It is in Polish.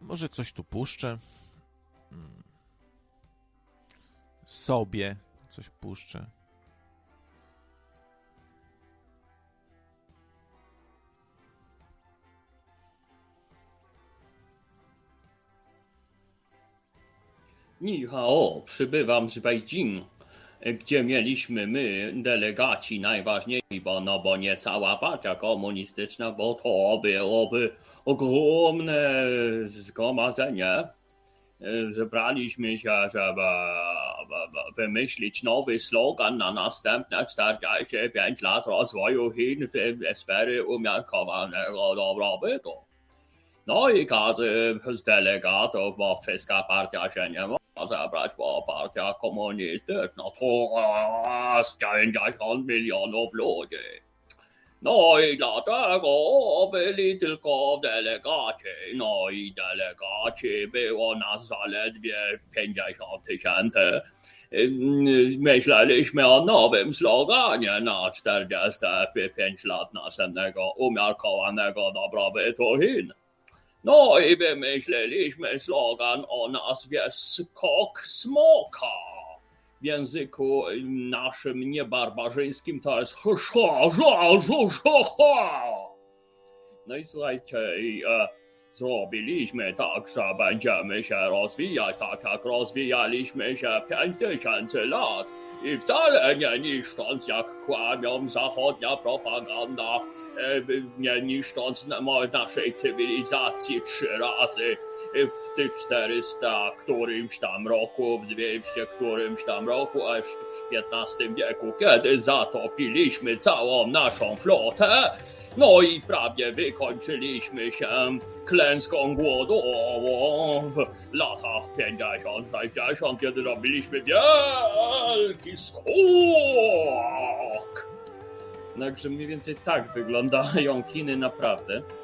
Może coś tu puszczę. Sobie coś puszczę. Ni hao, przybywam z Beijing, gdzie mieliśmy my, delegaci najważniejsi, bo nie cała partia komunistyczna, bo to byłoby ogromne zgromadzenie. Zebraliśmy się, żeby wymyślić nowy slogan na następne 45 lat rozwoju Chin w sfery umiarkowanego dobrobytu. No i każdy z delegatów, bo wszystka partia się nie może zebrać, bo partia komunistyczna to jest 90 milionów ludzi. No i dlatego byli tylko delegaci. No i delegaci było nas zaledwie 50 000. Myśleliśmy o nowym sloganie na 45 lat następnego umiarkowanego dobrobytu Chin. No i wymyśliliśmy slogan o nazwie Skok Smoka. W języku naszym niebarbarzyńskim to jest No i słuchajcie, zrobiliśmy tak, że będziemy się rozwijać tak, jak rozwijaliśmy się 5000 lat i wcale nie niszcząc, jak kłamią zachodnia propaganda, nie niszcząc naszej cywilizacji 3 razy w 1400 którymś tam roku, w 200 którymś tam roku, a jeszcze w XV wieku, kiedy zatopiliśmy całą naszą flotę. No i prawie wykończyliśmy się klęską głodową w latach 50-60, kiedy robiliśmy wielki skok. Także mniej więcej tak wyglądają Chiny naprawdę.